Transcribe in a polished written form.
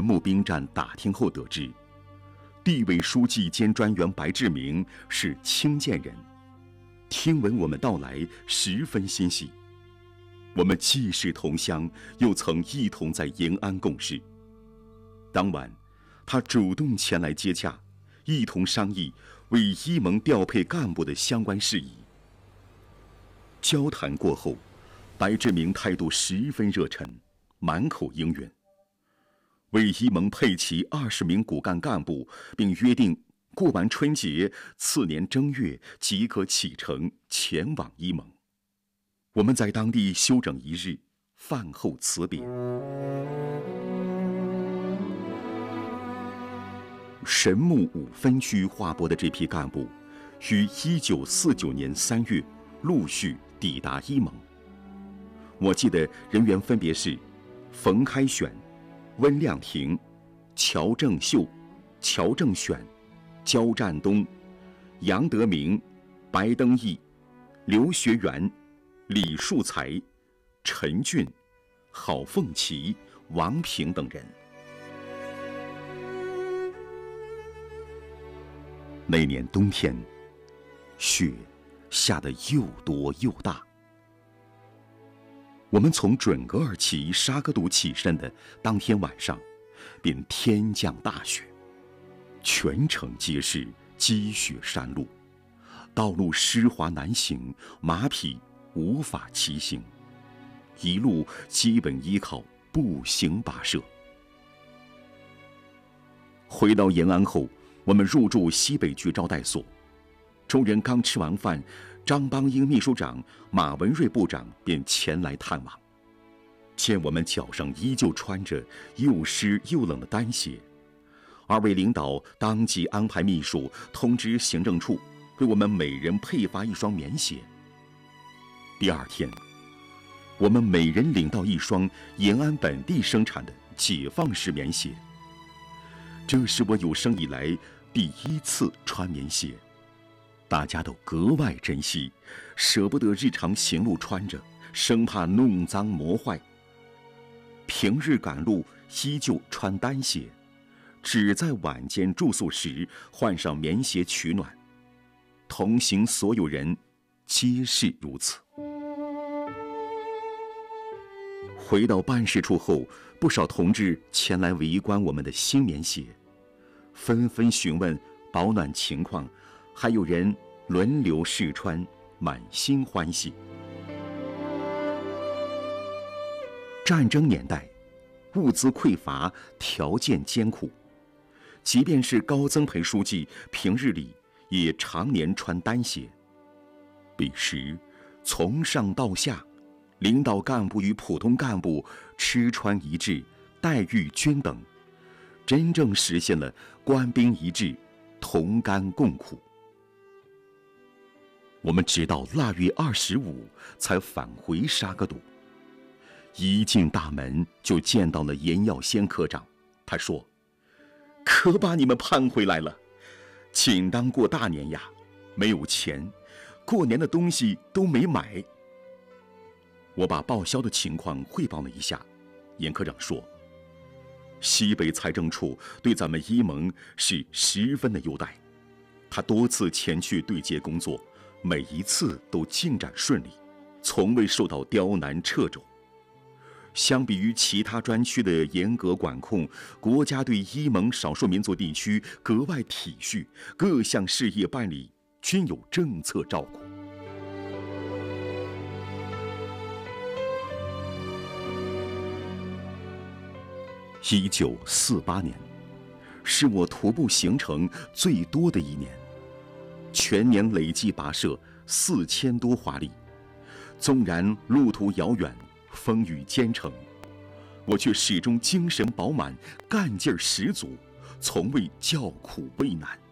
募兵站打听后得知，地委书记兼专员白志明是清涧人，听闻我们到来，十分欣喜。我们既是同乡，又曾一同在延安共事。当晚，他主动前来接洽，一同商议为一盟调配干部的相关事宜。交谈过后，白志明态度十分热忱，满口应允，为一盟配齐20名骨干干部，并约定过完春节，次年正月即可启程前往一盟。我们在当地休整一日，饭后辞别。神木5分区划拨的这批干部，于1949年3月陆续抵达一盟。我记得人员分别是冯开选、温亮庭、乔正秀、乔正选、焦占东、杨德明、白登义、刘学元、李树才、陈俊、郝凤琪、王平等人。那年冬天，雪下得又多又大。我们从准噶尔旗沙格杜起身的当天晚上，便天降大雪，全城皆是积雪山路，道路湿滑难行，马匹无法骑行，一路基本依靠步行跋涉。回到延安后，我们入住西北局招待所，众人刚吃完饭，张邦英秘书长、马文瑞部长便前来探望。见我们脚上依旧穿着又湿又冷的单鞋，二位领导当即安排秘书通知行政处，为我们每人配发一双棉鞋。第二天，我们每人领到一双延安本地生产的解放式棉鞋。这是我有生以来第一次穿棉鞋，大家都格外珍惜，舍不得日常行路穿着，生怕弄脏磨坏。平日赶路依旧穿单鞋，只在晚间住宿时换上棉鞋取暖。同行所有人皆是如此。回到办事处后，不少同志前来围观我们的新棉鞋，纷纷询问保暖情况，还有人轮流试穿，满心欢喜。战争年代，物资匮乏，条件艰苦，即便是高增培书记平日里也常年穿单鞋。彼时，从上到下，领导干部与普通干部吃穿一致，待遇均等，真正实现了官兵一致，同甘共苦。我们直到腊月25才返回沙格杜。一进大门就见到了严耀先科长，他说：“可把你们盼回来了，紧当过大年呀，没有钱，过年的东西都没买。”我把报销的情况汇报了一下，严科长说：“西北财政处对咱们一盟是十分的优待，他多次前去对接工作，每一次都进展顺利，从未受到刁难掣肘。相比于其他专区的严格管控，国家对一盟少数民族地区格外体恤，各项事业办理均有政策照顾。”1948年，是我徒步行程最多的一年，全年累计跋涉4000多华里。纵然路途遥远，风雨兼程，我却始终精神饱满，干劲儿十足，从未叫苦畏难。